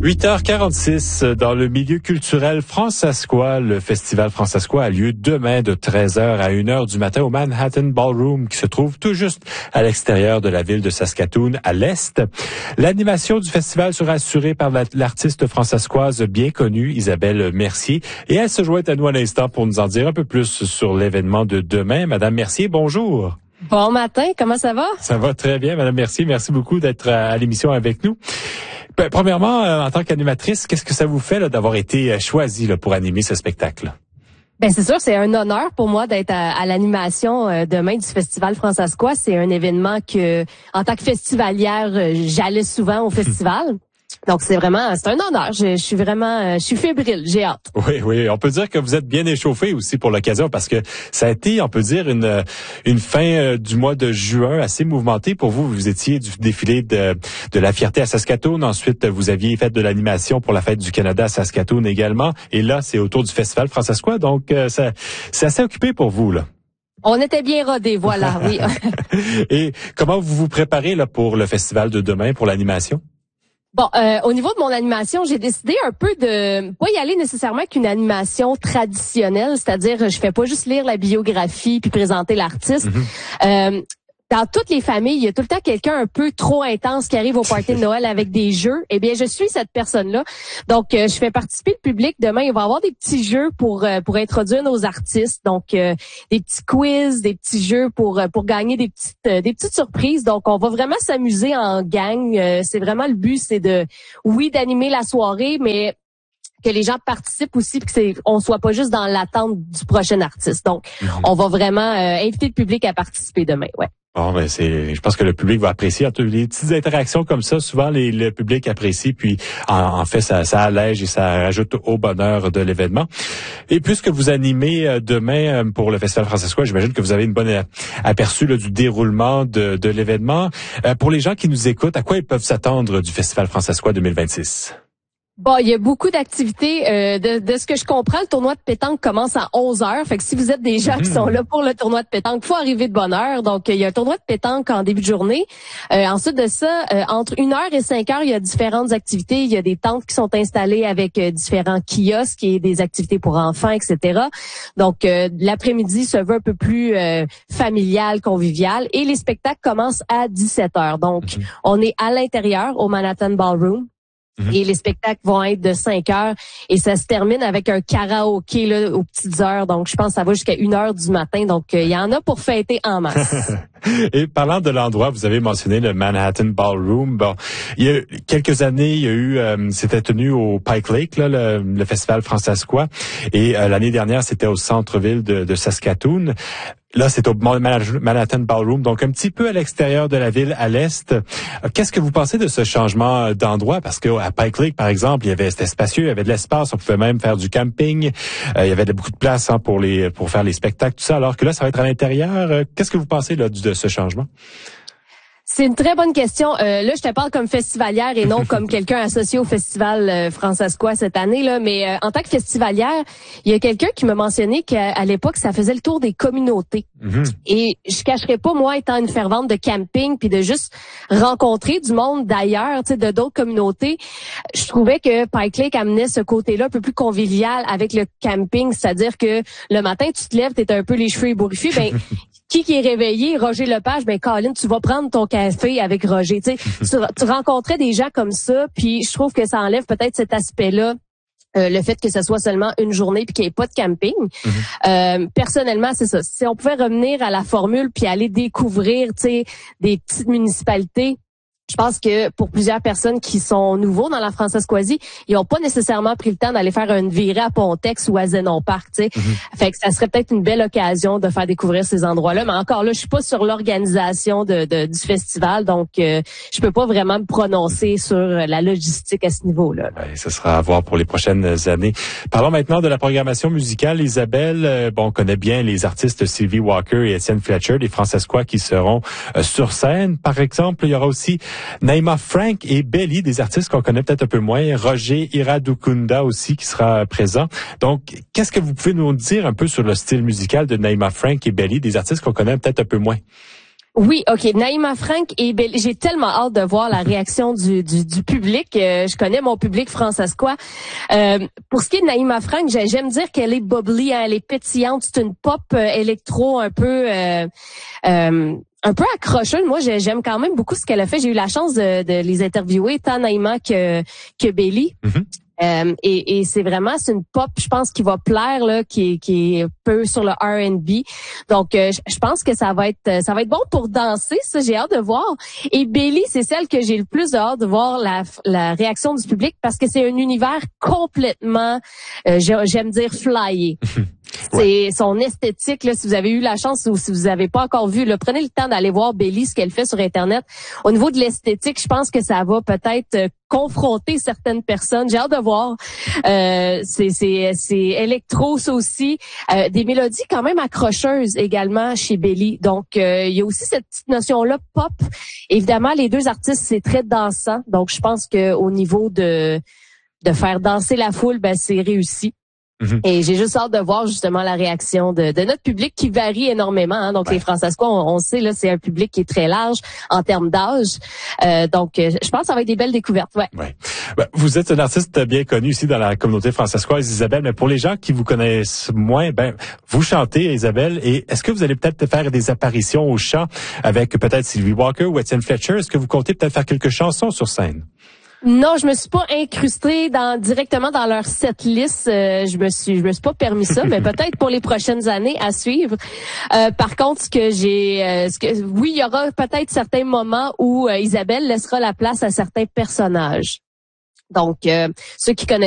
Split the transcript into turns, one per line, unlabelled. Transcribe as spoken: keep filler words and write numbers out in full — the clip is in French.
huit heures quarante-six dans le milieu culturel francescois. Le festival francescois a lieu demain de treize heures à une heure du matin au Manhattan Ballroom qui se trouve tout juste à l'extérieur de la ville de Saskatoon à l'est. L'animation du festival sera assurée par la, l'artiste francescoise bien connue Isabelle Mercier et elle se joint à nous à l'instant pour nous en dire un peu plus sur l'événement de demain. Madame Mercier, bonjour.
Bon matin, comment ça va?
Ça va très bien, Madame Mercier. Merci beaucoup d'être à l'émission avec nous. Premièrement, en tant qu'animatrice, qu'est-ce que ça vous fait là, d'avoir été choisie là, pour animer ce spectacle?
Ben c'est sûr, c'est un honneur pour moi d'être à, à l'animation euh, demain du Festival francescois. C'est un événement que, en tant que festivalière, euh, j'allais souvent au festival. Donc c'est vraiment, c'est un honneur. Je, je suis vraiment, je suis fébrile. J'ai hâte.
Oui, oui. On peut dire que vous êtes bien échauffé aussi pour l'occasion parce que ça a été, on peut dire, une une fin du mois de juin assez mouvementée pour vous. Vous étiez du défilé de de la fierté à Saskatoon. Ensuite, vous aviez fait de l'animation pour la fête du Canada à Saskatoon également. Et là, c'est autour du Festival francescois. Donc, ça, c'est assez occupé pour vous là.
On était bien rodés, voilà. Oui.
Et comment vous vous préparez là pour le festival de demain pour l'animation?
Bon, euh, au niveau de mon animation, j'ai décidé un peu de pas y aller nécessairement avec une animation traditionnelle, c'est-à-dire je fais pas juste lire la biographie puis présenter l'artiste. Mm-hmm. Euh, Dans toutes les familles, il y a tout le temps quelqu'un un peu trop intense qui arrive au party de Noël avec des jeux. Eh bien, je suis cette personne-là. Donc, euh, je fais participer le public. Demain, il va y avoir des petits jeux pour euh, pour introduire nos artistes. Donc, euh, des petits quiz, des petits jeux pour euh, pour gagner des petites euh, des petites surprises. Donc, on va vraiment s'amuser en gang. Euh, c'est vraiment le but, c'est de oui d'animer la soirée, mais que les gens participent aussi, puis que c'est, on soit pas juste dans l'attente du prochain artiste. Donc, mm-hmm. on va vraiment euh, inviter le public à participer demain. Ouais.
Bon, ben c'est, je pense que le public va apprécier. Les petites interactions comme ça, souvent les, le public apprécie. Puis en, en fait, ça, ça allège et ça rajoute au bonheur de l'événement. Et puisque vous animez demain pour le Festival francescois, j'imagine que vous avez une bonne aperçu là, du déroulement de, de l'événement. Euh, pour les gens qui nous écoutent, à quoi ils peuvent s'attendre du Festival francescois deux mille vingt-six?
Bon, il y a beaucoup d'activités. Euh, de, de ce que je comprends, le tournoi de pétanque commence à onze heures. Fait que si vous êtes des gens mmh. qui sont là pour le tournoi de pétanque, faut arriver de bonne heure. Donc, il y a un tournoi de pétanque en début de journée. Euh, ensuite de ça, euh, entre une heure et cinq heures, il y a différentes activités. Il y a des tentes qui sont installées avec euh, différents kiosques et des activités pour enfants, et cetera. Donc, euh, l'après-midi se veut un peu plus euh, familial, convivial. Et les spectacles commencent à dix-sept heures. Donc, mmh. on est à l'intérieur au Manhattan Ballroom. Mm-hmm. Et les spectacles vont être de cinq heures et ça se termine avec un karaoké là, aux petites heures. Donc, je pense que ça va jusqu'à une heure du matin. Donc, il euh, y en a pour fêter en masse.
Et parlant de l'endroit, vous avez mentionné le Manhattan Ballroom. Bon, il y a quelques années, il y a eu, euh, c'était tenu au Pike Lake, là, le, le festival francescois. Et euh, l'année dernière, c'était au centre-ville de, de Saskatoon. Là, c'est au Manhattan Ballroom, donc un petit peu à l'extérieur de la ville, à l'est. Qu'est-ce que vous pensez de ce changement d'endroit? Parce que à Pike Lake, par exemple, il y avait, c'était spacieux, il y avait de l'espace, on pouvait même faire du camping, euh, il y avait beaucoup de place hein, pour les pour faire les spectacles, tout ça. Alors que là, ça va être à l'intérieur. Qu'est-ce que vous pensez là de ce changement?
C'est une très bonne question. Euh, là, je te parle comme festivalière et non comme quelqu'un associé au festival euh, francescois cette année là. Mais euh, en tant que festivalière, il y a quelqu'un qui m'a mentionné qu'à à l'époque, ça faisait le tour des communautés. Mm-hmm. Et je cacherais pas moi, étant une fervente de camping, puis de juste rencontrer du monde d'ailleurs, tu sais, de d'autres communautés. Je trouvais que Pike Lake amenait ce côté-là un peu plus convivial avec le camping, c'est-à-dire que le matin, tu te lèves, t'es un peu les cheveux ébouriffés, ben qui qui est réveillé, Roger Lepage, ben Colin, tu vas prendre ton café avec Roger. Tu sais, tu, tu rencontrais des gens comme ça, puis je trouve que ça enlève peut-être cet aspect-là. Euh, le fait que ce soit seulement une journée puis qu'il n'y ait pas de camping. Mm-hmm. Euh, personnellement, c'est ça. Si on pouvait revenir à la formule puis aller découvrir, tu sais, des petites municipalités, je pense que pour plusieurs personnes qui sont nouveaux dans la Francescoisie, ils n'ont pas nécessairement pris le temps d'aller faire une virée à Pontex ou à Zenon Park, tu sais. Mm-hmm. Fait que ça serait peut-être une belle occasion de faire découvrir ces endroits-là. Mais encore là, je suis pas sur l'organisation de, de du festival, donc euh, je peux pas vraiment me prononcer sur la logistique à ce niveau-là.
Ouais, ce sera à voir pour les prochaines années. Parlons maintenant de la programmation musicale. Isabelle, euh, bon, on connaît bien les artistes Sylvie Walker et Étienne Fletcher, les Francescois qui seront euh, sur scène. Par exemple, il y aura aussi Naima Frank et Belly, des artistes qu'on connaît peut-être un peu moins. Roger Iradukunda aussi qui sera présent. Donc, qu'est-ce que vous pouvez nous dire un peu sur le style musical de Naima Frank et Belly, des artistes qu'on connaît peut-être un peu moins?
Oui, OK. Naïma Frank et Belly. J'ai tellement hâte de voir la réaction du, du, du public. Euh, je connais mon public francescois. Euh, pour ce qui est de Naïma Frank, j'aime dire qu'elle est bubbly, hein, elle est pétillante. C'est une pop euh, électro un peu... Euh, euh, un peu accrocheuse. Moi, j'aime quand même beaucoup ce qu'elle a fait. J'ai eu la chance de, de les interviewer, tant Naïma que, que Belly. Mm-hmm. Euh, et, et c'est vraiment, c'est une pop, je pense, qui va plaire, là, qui, qui est un peu sur le R and B. Donc, euh, je pense que ça va être, ça va être bon pour danser. Ça, j'ai hâte de voir. Et Belly, c'est celle que j'ai le plus hâte de voir la, la réaction du public parce que c'est un univers complètement, euh, j'aime dire flyé. C'est ouais. Son esthétique, là, si vous avez eu la chance ou si vous avez pas encore vu, là, prenez le temps d'aller voir Belly, ce qu'elle fait sur Internet. Au niveau de l'esthétique, je pense que ça va peut-être euh, confronter certaines personnes. J'ai hâte de voir. Euh, c'est, c'est, c'est électro, ça aussi. Euh, des mélodies quand même accrocheuses également chez Belly. Donc, euh, il y a aussi cette petite notion-là pop. Évidemment, les deux artistes, c'est très dansant. Donc, je pense que au niveau de, de faire danser la foule, ben, c'est réussi. Mm-hmm. Et j'ai juste hâte de voir justement la réaction de, de notre public qui varie énormément. Hein. Donc ouais. Les Francescois, on, on sait là, c'est un public qui est très large en termes d'âge. Euh, donc, euh, je pense que ça va être des belles découvertes. Ouais.
Ouais. Ben, vous êtes une artiste bien connue ici dans la communauté francescoise, Isabelle. Mais pour les gens qui vous connaissent moins, ben vous chantez, Isabelle. Et est-ce que vous allez peut-être faire des apparitions au chant avec peut-être Sylvie Walker ou Étienne Fletcher? Est-ce que vous comptez peut-être faire quelques chansons sur scène?
Non, je me suis pas incrustée dans directement dans leur setlist. Euh, je me suis, je me suis pas permis ça, mais peut-être pour les prochaines années à suivre. Euh, par contre, ce que j'ai, euh, ce que, oui, il y aura peut-être certains moments où euh, Isabelle laissera la place à certains personnages. Donc, euh, ceux qui connaissent